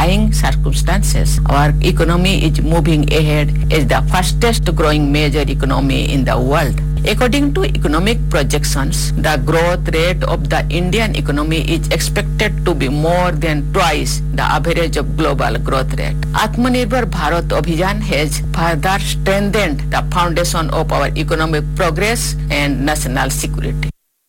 trying circumstances, our economy is moving ahead as the fastest growing major economy in the world. According to economic projections, the growth rate of the Indian economy is expected to be more than twice the average of global growth rate. Atmanirbhar Bharat Abhiyan has further strengthened the foundation of our economic progress and national security.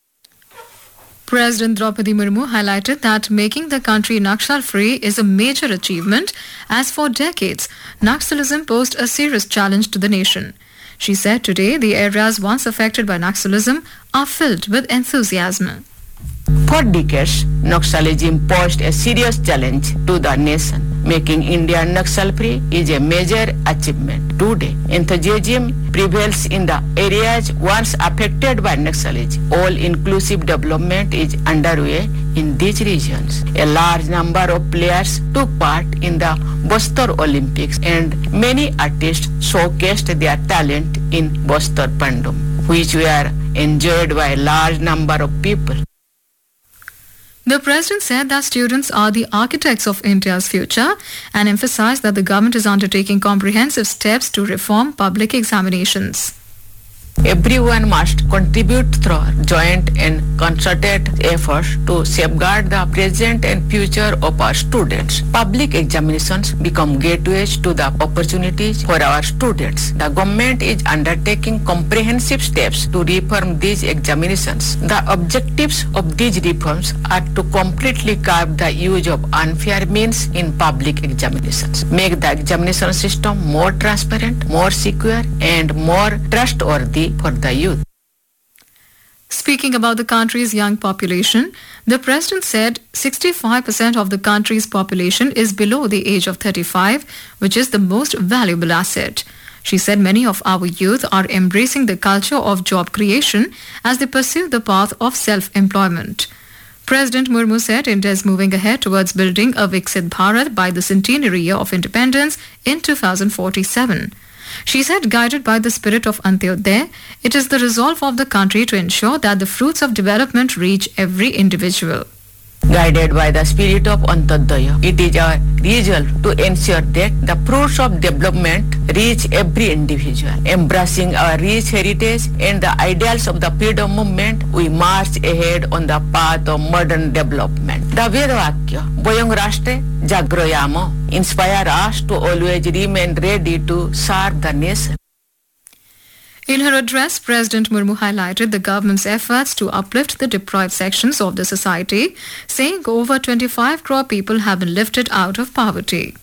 President Draupadi Murmu highlighted that making the country Naxal-free is a major achievement, as for decades, Naxalism posed a serious challenge to the nation. She said today the areas once affected by Naxalism are filled with enthusiasm. For decades, Naxalism posed a serious challenge to the nation. Making India Naxal-free is a major achievement. Today, enthusiasm prevails in the areas once affected by Naxalism. All-inclusive development is underway in these regions. A large number of players took part in the Bastar Olympics, and many artists showcased their talent in Bastar Pandum, which were enjoyed by a large number of people. The President said that students are the architects of India's future and emphasized that the government is undertaking comprehensive steps to reform public examinations. Everyone must contribute through joint and concerted efforts to safeguard the present and future of our students. Public examinations become gateways to the opportunities for our students. The government is undertaking comprehensive steps to reform these examinations. The objectives of these reforms are to completely curb the use of unfair means in public examinations, make the examination system more transparent, more secure, and more trustworthy for the youth. Speaking about the country's young population, the President said 65% of the country's population is below the age of 35, which is the most valuable asset. She said many of our youth are embracing the culture of job creation as they pursue the path of self-employment. President Murmu said India is moving ahead towards building a Viksit Bharat by the centenary year of independence in 2047. She said, guided by the spirit of Antyodaya, it is the resolve of the country to ensure that the fruits of development reach every individual. Guided by the spirit of Antyodaya, it is our resolve to ensure that the fruits of development reach every individual. Embracing our rich heritage and the ideals of the freedom movement, we march ahead on the path of modern development. The Vedavakya, Boyong Rashtre Jagroyamo, inspire us to always remain ready to serve the nation. In her address, President Murmu highlighted the government's efforts to uplift the deprived sections of the society, saying over 25 crore people have been lifted out of poverty.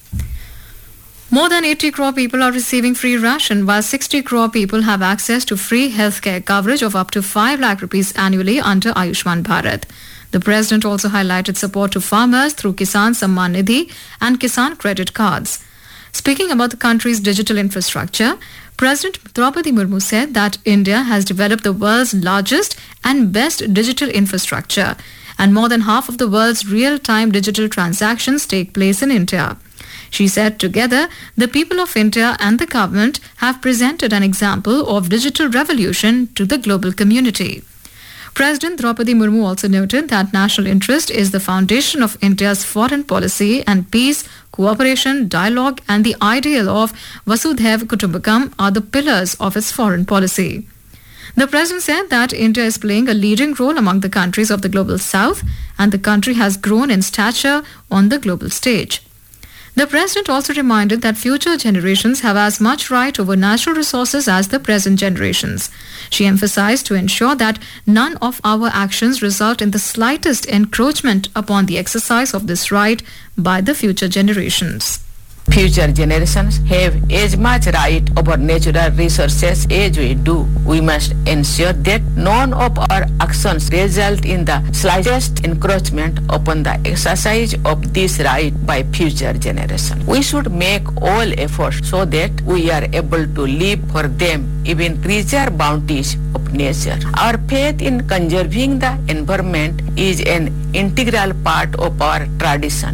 More than 80 crore people are receiving free ration, while 60 crore people have access to free healthcare coverage of up to 5 lakh rupees annually under Ayushman Bharat. The President also highlighted support to farmers through Kisan Samman Nidhi and Kisan credit cards. Speaking about the country's digital infrastructure, President Draupadi Murmu said that India has developed the world's largest and best digital infrastructure, and more than half of the world's real-time digital transactions take place in India. She said together, the people of India and the government have presented an example of digital revolution to the global community. President Draupadi Murmu also noted that national interest is the foundation of India's foreign policy, and peace, cooperation, dialogue and the ideal of Vasudhaiva Kutumbakam are the pillars of its foreign policy. The President said that India is playing a leading role among the countries of the global south, and the country has grown in stature on the global stage. The President also reminded that future generations have as much right over natural resources as the present generations. She emphasized to ensure that none of our actions result in the slightest encroachment upon the exercise of this right by the future generations. Future generations have as much right over natural resources as we do. We must ensure that none of our actions result in the slightest encroachment upon the exercise of this right by future generations. We should make all efforts so that we are able to live for them even richer bounties of nature. Our faith in conserving the environment is an integral part of our tradition.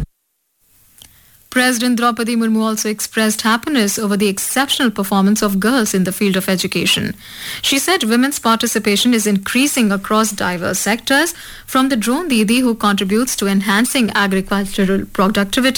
President Draupadi Murmu also expressed happiness over the exceptional performance of girls in the field of education. She said women's participation is increasing across diverse sectors, from the drone Didi who contributes to enhancing agricultural productivity